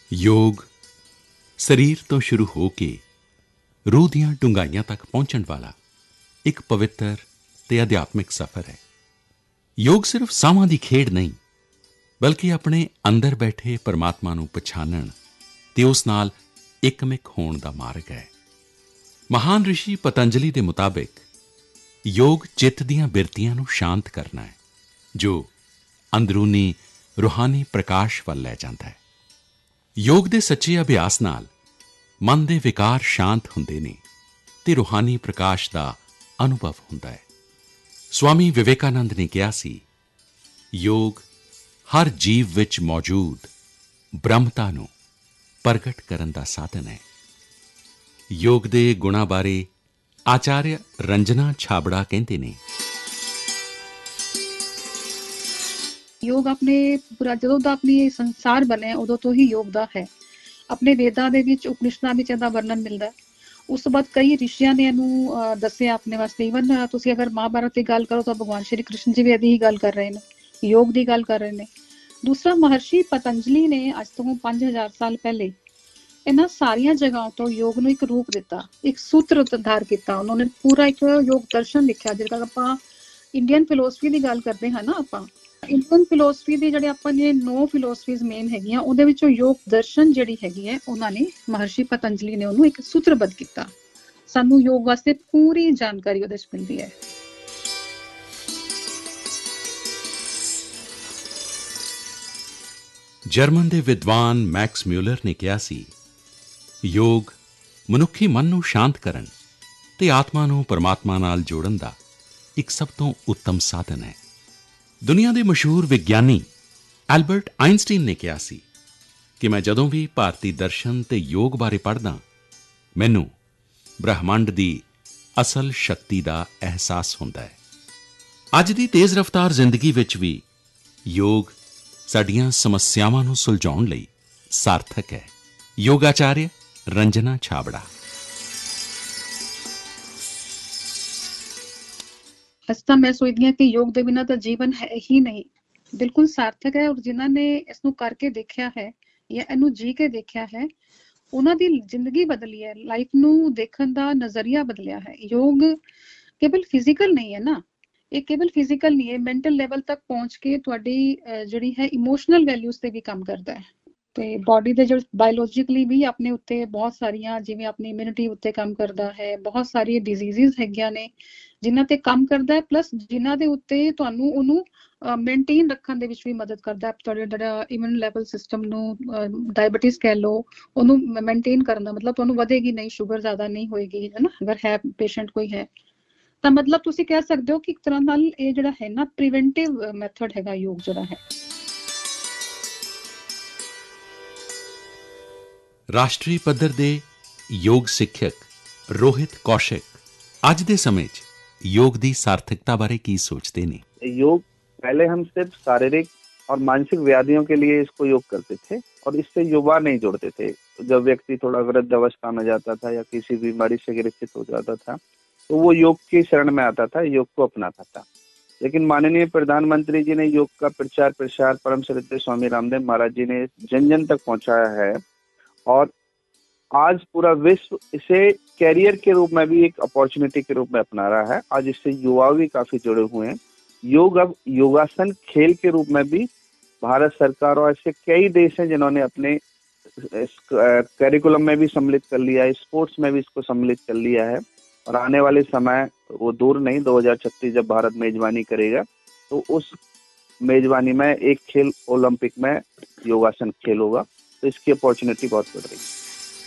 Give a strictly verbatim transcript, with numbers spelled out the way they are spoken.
ਯੋਗ ਸਰੀਰ ਤੋਂ ਸ਼ੁਰੂ ਹੋ ਕੇ ਰੂਹ ਦੀਆਂ ਡੂੰਘਾਈਆਂ ਤੱਕ ਪਹੁੰਚਣ ਵਾਲਾ ਇੱਕ ਪਵਿੱਤਰ ਤੇ ਅਧਿਆਤਮਿਕ ਸਫ਼ਰ ਹੈ। ਯੋਗ ਸਿਰਫ ਸਾਹਾਂ ਦੀ ਖੇਡ ਨਹੀਂ, ਬਲਕਿ ਆਪਣੇ ਅੰਦਰ ਬੈਠੇ ਪਰਮਾਤਮਾ ਨੂੰ ਪਛਾਣਨ ਤੇ ਉਸ ਨਾਲ ਇੱਕਮਿਕ ਹੋਣ ਦਾ ਮਾਰਗ ਹੈ। ਮਹਾਨ ਰਿਸ਼ੀ ਪਤੰਜਲੀ ਦੇ ਮੁਤਾਬਿਕ ਯੋਗ ਚਿੱਤ ਦੀਆਂ ਬਿਰਤੀਆਂ ਨੂੰ ਸ਼ਾਂਤ ਕਰਨਾ ਹੈ, ਜੋ ਅੰਦਰੂਨੀ ਰੂਹਾਨੀ ਪ੍ਰਕਾਸ਼ ਵੱਲ ਲੈ ਜਾਂਦਾ ਹੈ। ਯੋਗ ਦੇ ਸੱਚੇ ਅਭਿਆਸ ਨਾਲ ਮਨ ਦੇ ਵਿਕਾਰ ਸ਼ਾਂਤ ਹੁੰਦੇ ਨੇ ਤੇ ਰੂਹਾਨੀ ਪ੍ਰਕਾਸ਼ ਦਾ ਅਨੁਭਵ ਹੁੰਦਾ ਹੈ। ਸਵਾਮੀ ਵਿਵੇਕਾਨੰਦ ਨੇ ਕਿਹਾ ਸੀ, ਯੋਗ ਹਰ ਜੀਵ ਵਿੱਚ ਮੌਜੂਦ ਬ੍ਰਹਮਤਾ ਨੂੰ ਪ੍ਰਗਟ ਕਰਨ ਦਾ ਸਾਧਨ ਹੈ। ਯੋਗ ਦੇ ਗੁਣਾਂ ਬਾਰੇ ਆਚਾਰਿਆ ਰੰਜਨਾ ਛਾਬੜਾ ਕਹਿੰਦੇ ਨੇ, ਯੋਗ ਆਪਣੇ ਪੂਰਾ ਜਦੋਂ ਦਾ ਆਪਣੀ ਸੰਸਾਰ ਬਣਿਆ ਉਦੋਂ ਤੋਂ ਹੀ ਯੋਗ ਦਾ ਹੈ। ਆਪਣੇ ਵੇਦਾਂ ਦੇ ਵਿੱਚ, ਉਪਨਿਸ਼ਦਾਂ ਵਿੱਚ ਇਹਦਾ ਵਰਣਨ ਮਿਲਦਾ ਹੈ। ਉਸ ਤੋਂ ਬਾਅਦ ਕਈ ਰਿਸ਼ੀਆਂ ਨੇ ਇਹਨੂੰ ਦੱਸਿਆ ਆਪਣੇ ਵਾਸਤੇ। ਈਵਨ ਤੁਸੀਂ ਅਗਰ ਮਹਾਭਾਰਤ ਦੀ ਗੱਲ ਕਰੋ ਤਾਂ ਭਗਵਾਨ ਸ਼੍ਰੀ ਕ੍ਰਿਸ਼ਨ ਜੀ ਵੀ ਇਹਦੀ ਹੀ ਗੱਲ ਕਰ ਰਹੇ ਨੇ, ਯੋਗ ਦੀ ਗੱਲ ਕਰ ਰਹੇ ਨੇ। ਦੂਸਰਾ, ਮਹਰਸ਼ੀ ਪਤੰਜਲੀ ਨੇ ਅੱਜ ਤੋਂ ਪੰਜ ਹਜ਼ਾਰ ਸਾਲ ਪਹਿਲੇ ਇਹਨਾਂ ਸਾਰੀਆਂ ਜਗ੍ਹਾਵਾਂ ਤੋਂ ਯੋਗ ਨੂੰ ਇੱਕ ਰੂਪ ਦਿੱਤਾ, ਇੱਕ ਸੂਤਰ ਉਤਾਰ ਕੀਤਾ। ਉਹਨਾਂ ਨੇ ਪੂਰਾ ਇੱਕ ਯੋਗ ਦਰਸ਼ਨ ਲਿਖਿਆ। ਜਿਹੜਾ ਆਪਾਂ ਇੰਡੀਅਨ ਫਿਲੋਸਫੀ ਦੀ ਗੱਲ ਕਰਦੇ ਹਾਂ ਨਾ, ਆਪਾਂ ਇੰਡੀਅਨ ਫਿਲੋਸਫੀ ਦੀ ਜਿਹੜੇ ਆਪਾਂ ਨੇ ਨੌ ਫਿਲੋਸਫੀਜ਼ ਮੇਨ ਹੈਗੀਆਂ, ਉਹਦੇ ਵਿੱਚੋਂ ਯੋਗ ਦਰਸ਼ਨ ਜਿਹੜੀ ਹੈਗੀ ਹੈ, ਉਹਨਾਂ ਨੇ ਮਹਰਸ਼ੀ ਪਤੰਜਲੀ ਨੇ ਉਹਨੂੰ ਇੱਕ ਸੂਤਰਬੱਧ ਕੀਤਾ। ਸਾਨੂੰ ਯੋਗ ਵਾਸਤੇ ਪੂਰੀ ਜਾਣਕਾਰੀ ਉਹਦੇ 'ਚ ਮਿਲਦੀ ਹੈ। ਜਰਮਨ ਦੇ ਵਿਦਵਾਨ ਮੈਕਸ ਮਿਊਲਰ ਨੇ ਕਿਹਾ ਸੀ, ਯੋਗ ਮਨੁੱਖੀ ਮਨ ਨੂੰ ਸ਼ਾਂਤ ਕਰਨ ਤੇ ਆਤਮਾ ਨੂੰ ਪਰਮਾਤਮਾ ਨਾਲ ਜੋੜਨ ਦਾ ਇੱਕ ਸਭ ਤੋਂ ਉੱਤਮ ਸਾਧਨ ਹੈ। ਦੁਨੀਆ ਦੇ ਮਸ਼ਹੂਰ ਵਿਗਿਆਨੀ ਐਲਬਰਟ ਆਇਨਸਟੀਨ ਨੇ ਕਿਹਾ ਸੀ ਕਿ ਮੈਂ ਜਦੋਂ ਵੀ ਭਾਰਤੀ ਦਰਸ਼ਨ ਤੇ ਯੋਗ ਬਾਰੇ ਪੜ੍ਹਦਾ, ਮੈਨੂੰ ਬ੍ਰਹਿਮੰਡ ਦੀ ਅਸਲ ਸ਼ਕਤੀ ਦਾ ਅਹਿਸਾਸ ਹੁੰਦਾ ਹੈ। ਅੱਜ ਦੀ ਤੇਜ਼ ਰਫ਼ਤਾਰ ਜ਼ਿੰਦਗੀ ਵਿੱਚ ਵੀ ਯੋਗ ਸਾਡੀਆਂ ਸਮੱਸਿਆਵਾਂ ਨੂੰ ਸੁਲਝਾਉਣ ਲਈ ਸਾਰਥਕ ਹੈ। ਯੋਗਾਚਾਰਿਆ ਰੰਜਨਾ ਛਾਬੜਾ। ਅੱਜ ਤਾਂ ਮੈਂ ਸੋਚਦੀ ਹਾਂ ਕਿ ਯੋਗ ਦੇ ਬਿਨਾਂ ਤਾਂ ਜੀਵਨ ਹੈ ਹੀ ਨਹੀਂ। ਬਿਲਕੁਲ ਸਾਰਥਕ ਹੈ। ਔਰ ਜਿਨ੍ਹਾਂ ਨੇ ਇਸ ਨੂੰ ਕਰਕੇ ਦੇਖਿਆ ਹੈ ਜਾਂ ਇਹਨੂੰ ਜੀ ਕੇ ਦੇਖਿਆ ਹੈ, ਉਹਨਾਂ ਦੀ ਜ਼ਿੰਦਗੀ ਬਦਲੀ ਹੈ, ਲਾਈਫ ਨੂੰ ਦੇਖਣ ਦਾ ਨਜ਼ਰੀਆ ਬਦਲਿਆ ਹੈ। ਯੋਗ ਕੇਵਲ ਫਿਜ਼ੀਕਲ ਨਹੀਂ ਹੈ ਨਾ, ਇਹ ਕੇਵਲ ਫਿਜ਼ੀਕਲ ਨਹੀਂ ਹੈ, ਮੈਂਟਲ ਲੈਵਲ ਤੱਕ ਪਹੁੰਚ ਕੇ ਤੁਹਾਡੀ ਜਿਹੜੀ ਹੈ ਇਮੋਸ਼ਨਲ ਵੈਲਿਊਜ਼ ਤੇ ਵੀ ਕੰਮ ਕਰਦਾ ਹੈ। ਤੇ ਬਾਡੀ ਦੇ ਜਿਹੜੇ ਬਾਇਓਲੋਜੀਕਲੀ ਵੀ ਆਪਣੇ ਉੱਤੇ ਬਹੁਤ ਸਾਰੀਆਂ, ਜਿਵੇਂ ਆਪਣੀ ਇਮਿਊਨਿਟੀ ਉੱਤੇ ਕੰਮ ਕਰਦਾ ਹੈ। ਬਹੁਤ ਸਾਰੀਆਂ ਡਿਜ਼ੀਜ਼ਿਸ ਹੈਗੀਆਂ ਨੇ ਜਿਨ੍ਹਾਂ ਤੇ ਕੰਮ ਕਰਦਾ ਹੈ, ਪਲੱਸ ਜਿਨ੍ਹਾਂ ਦੇ ਉੱਤੇ ਤੁਹਾਨੂੰ ਉਹਨੂੰ ਮੇਨਟੇਨ ਰੱਖਣ ਦੇ ਵਿੱਚ ਵੀ ਮਦਦ ਕਰਦਾ ਹੈ। ਤੁਹਾਡੇ ਜਿਹੜਾ ਇਮਿਊਨ ਲੈਵਲ ਸਿਸਟਮ ਨੂੰ, ਡਾਇਬਟੀਜ਼ ਕਹਿ ਲਓ, ਉਹਨੂੰ ਮੇਨਟੇਨ ਕਰਨ ਦਾ ਮਤਲਬ ਤੁਹਾਨੂੰ ਵਧੇਗੀ ਨਹੀਂ, ਸ਼ੂਗਰ ਜ਼ਿਆਦਾ ਨਹੀਂ ਹੋਏਗੀ, ਹੈ ਨਾ, ਅਗਰ ਹੈ ਪੇਸ਼ੈਂਟ ਕੋਈ ਹੈ ਤਾਂ। ਮਤਲਬ ਤੁਸੀਂ ਕਹਿ ਸਕਦੇ ਹੋ ਕਿ ਇੱਕ ਤਰ੍ਹਾਂ ਨਾਲ ਇਹ ਜਿਹੜਾ ਹੈ ਨਾ ਪ੍ਰੀਵੈਂਟਿਵ ਮੈਥਡ ਹੈਗਾ ਯੋਗ ਜਿਹੜਾ ਹੈ। ਰਾਸ਼ਟਰੀ ਪੱਧਰ ਦੇ ਯੋਗ ਸਿੱਖਿਅਕ ਰੋਹਿਤ ਕੌਸ਼ਿਕ ਅੱਜ ਦੇ ਸਮੇਂ 'ਚ योग ਦੀ सार्थकता बारे की सोचते ने? योग पहले हम सिर्फ शारीरिक और मानसिक व्याधियों के लिए इसको योग करते थे और इससे युवा नहीं जोड़ते थे। जब व्यक्ति थोड़ा वृद्ध अवस्था में जाता था या किसी बीमारी से ग्रसित हो जाता था तो वो योग की शरण में आता था, योग को अपनाता था। लेकिन माननीय प्रधानमंत्री जी ने योग का प्रचार प्रसार परम श्रद्धेय स्वामी रामदेव महाराज जी ने जन जन तक पहुंचाया है और आज पूरा विश्व इसे कैरियर के रूप में भी एक अपॉर्चुनिटी के रूप में अपना रहा है। आज इससे युवा भी काफी जुड़े हुए हैं। योग अब योगासन खेल के रूप में भी भारत सरकार और ऐसे कई देश हैं जिन्होंने अपने करिकुलम में भी सम्मिलित कर लिया है, स्पोर्ट्स में भी इसको सम्मिलित कर लिया है। और आने वाले समय वो दूर नहीं, दो हजार छत्तीस जब भारत मेजबानी करेगा तो उस मेजबानी में एक खेल ओलंपिक में योगासन खेल होगा, तो इसकी अपॉर्चुनिटी बहुत बढ़ रही है।